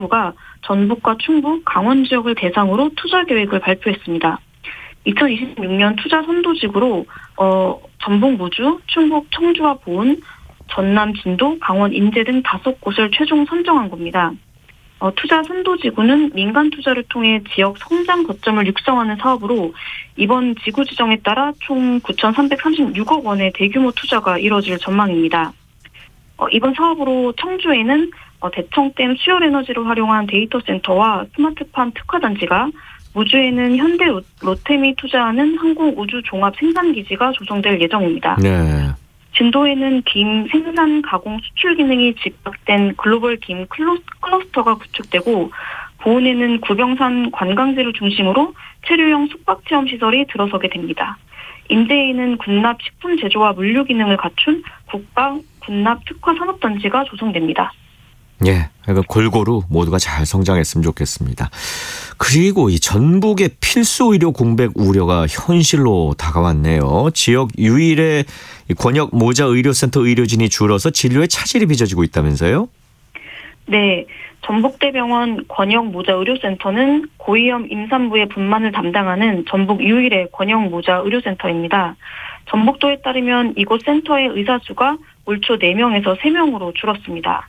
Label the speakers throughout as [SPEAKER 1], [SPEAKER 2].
[SPEAKER 1] 부가 전북과 충북, 강원 지역을 대상으로 투자 계획을 발표했습니다. 2026년 투자 선도지구로 전북 무주, 충북 청주와 보은, 전남 진도, 강원 인제 등 5곳을 최종 선정한 겁니다. 투자 선도지구는 민간 투자를 통해 지역 성장 거점을 육성하는 사업으로 이번 지구 지정에 따라 총 9,336억 원의 대규모 투자가 이뤄질 전망입니다. 이번 사업으로 청주에는 대청댐 수열에너지를 활용한 데이터 센터와 스마트팜 특화단지가, 무주에는 현대 로템이 투자하는 항공우주 종합 생산기지가 조성될 예정입니다.
[SPEAKER 2] 네.
[SPEAKER 1] 진도에는 김 생산 가공 수출 기능이 집약된 글로벌 김 클러스터가 구축되고, 보은에는 구경산 관광지를 중심으로 체류형 숙박체험 시설이 들어서게 됩니다. 인제에는 군납 식품 제조와 물류 기능을 갖춘 국방 군납 특화 산업단지가 조성됩니다.
[SPEAKER 2] 예, 그러니까 골고루 모두가 잘 성장했으면 좋겠습니다. 그리고 이 전북의 필수 의료 공백 우려가 현실로 다가왔네요. 지역 유일의 권역 모자 의료센터 의료진이 줄어서 진료에 차질이 빚어지고 있다면서요?
[SPEAKER 1] 네, 전북대병원 권역 모자 의료센터는 고위험 임산부의 분만을 담당하는 전북 유일의 권역 모자 의료센터입니다. 전북도에 따르면 이곳 센터의 의사 수가 올 초 4명에서 3명으로 줄었습니다.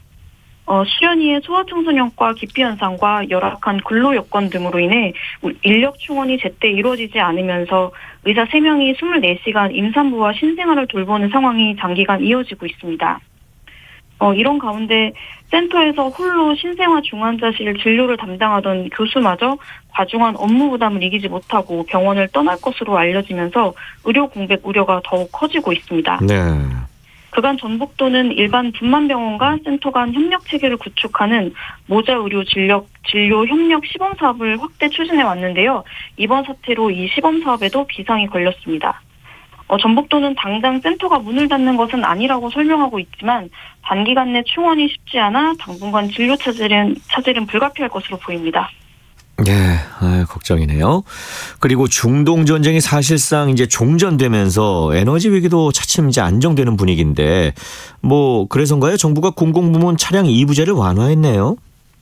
[SPEAKER 1] 수련이의 소아청소년과 기피현상과 열악한 근로 여건 등으로 인해 인력 충원이 제때 이루어지지 않으면서 의사 3명이 24시간 임산부와 신생아를 돌보는 상황이 장기간 이어지고 있습니다. 이런 가운데 센터에서 홀로 신생아 중환자실 진료를 담당하던 교수마저 과중한 업무 부담을 이기지 못하고 병원을 떠날 것으로 알려지면서 의료 공백 우려가 더욱 커지고 있습니다.
[SPEAKER 2] 네.
[SPEAKER 1] 그간 전북도는 일반 분만병원과 센터 간 협력 체계를 구축하는 모자 의료 진료 협력 시범 사업을 확대 추진해 왔는데요. 이번 사태로 이 시범 사업에도 비상이 걸렸습니다. 전북도는 당장 센터가 문을 닫는 것은 아니라고 설명하고 있지만 단기간 내 충원이 쉽지 않아 당분간 진료 차질은 불가피할 것으로 보입니다.
[SPEAKER 2] 예, 걱정이네요. 그리고 중동 전쟁이 사실상 이제 종전되면서 에너지 위기도 차츰 이제 안정되는 분위기인데, 그래서인가요? 정부가 공공부문 차량 2부제를 완화했네요.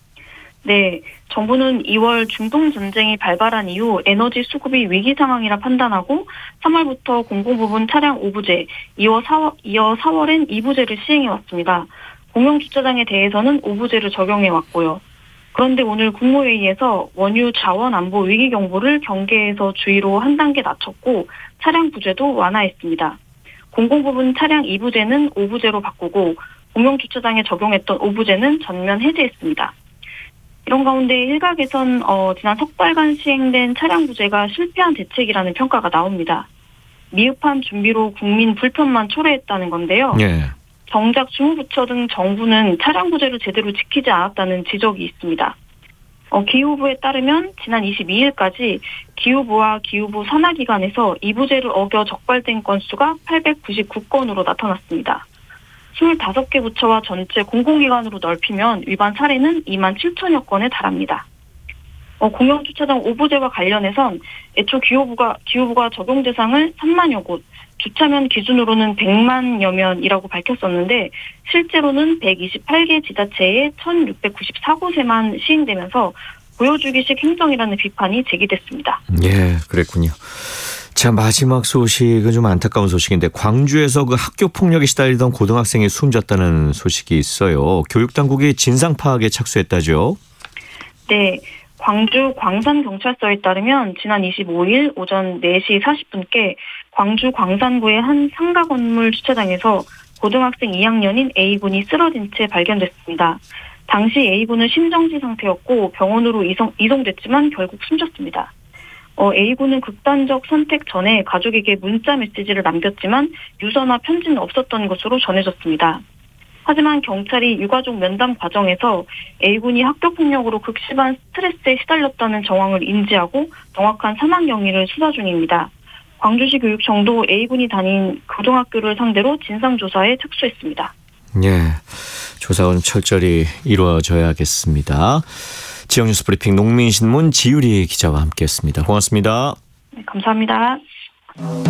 [SPEAKER 1] 네, 정부는 2월 중동 전쟁이 발발한 이후 에너지 수급이 위기 상황이라 판단하고 3월부터 공공부문 차량 5부제, 이어 4월엔 2부제를 시행해 왔습니다. 공영주차장에 대해서는 5부제를 적용해 왔고요. 그런데 오늘 국무회의에서 원유 자원 안보 위기 경보를 경계에서 주의로 한 단계 낮췄고 차량 부제도 완화했습니다. 공공부문 차량 2부제는 5부제로 바꾸고 공영주차장에 적용했던 5부제는 전면 해제했습니다. 이런 가운데 일각에선 지난 석 달간 시행된 차량 부제가 실패한 대책이라는 평가가 나옵니다. 미흡한 준비로 국민 불편만 초래했다는 건데요.
[SPEAKER 2] 예.
[SPEAKER 1] 정작 주무부처 등 정부는 차량 부제를 제대로 지키지 않았다는 지적이 있습니다. 기후부에 따르면 지난 22일까지 기후부와 기후부 산하기관에서 이 부제를 어겨 적발된 건수가 899건으로 나타났습니다. 25개 부처와 전체 공공기관으로 넓히면 위반 사례는 2만 7천여 건에 달합니다. 공영주차장 5부제와 관련해선 애초 기후부가 적용 대상을 3만여 곳, 주차면 기준으로는 100만여 면이라고 밝혔었는데 실제로는 128개 지자체의 1694곳에만 시행되면서 보여주기식 행정이라는 비판이 제기됐습니다.
[SPEAKER 2] 예, 그랬군요. 자, 마지막 소식은 좀 안타까운 소식인데, 광주에서 그 학교 폭력에 시달리던 고등학생이 숨졌다는 소식이 있어요. 교육당국이 진상 파악에 착수했다죠?
[SPEAKER 1] 네. 광주 광산경찰서에 따르면 지난 25일 오전 4시 40분께 광주 광산구의 한 상가 건물 주차장에서 고등학생 2학년인 A군이 쓰러진 채 발견됐습니다. 당시 A군은 심정지 상태였고 병원으로 이송됐지만 결국 숨졌습니다. A군은 극단적 선택 전에 가족에게 문자 메시지를 남겼지만 유서나 편지는 없었던 것으로 전해졌습니다. 하지만 경찰이 유가족 면담 과정에서 A군이 학교폭력으로 극심한 스트레스에 시달렸다는 정황을 인지하고 정확한 사망 경위를 수사 중입니다. 광주시 교육청도 A군이 다닌 고등학교를 상대로 진상조사에 착수했습니다.
[SPEAKER 2] 예, 조사는 철저히 이루어져야겠습니다. 지역뉴스 브리핑 농민신문 지유리 기자와 함께했습니다. 고맙습니다.
[SPEAKER 1] 네, 감사합니다.